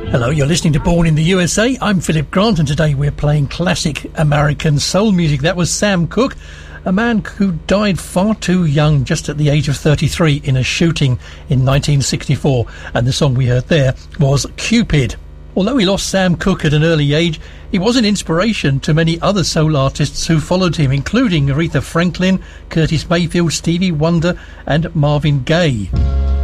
Hello, you're listening to Born in the USA. I'm Philip Grant, and today we're playing classic American soul music. That was Sam Cooke, a man who died far too young, just at the age of 33, in a shooting in 1964. And the song we heard there was Cupid. Although he lost Sam Cooke at an early age, he was an inspiration to many other soul artists who followed him, including Aretha Franklin, Curtis Mayfield, Stevie Wonder and Marvin Gaye.